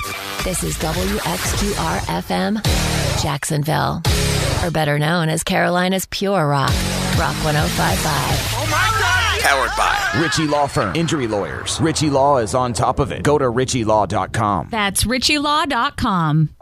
This is WXQR-FM, Jacksonville. Or better known as Carolina's Pure Rock, Rock 105.5. Oh my God! Powered by Ritchie Law Firm. Injury lawyers. Ritchie Law is on top of it. Go to ritchielaw.com. That's ritchielaw.com.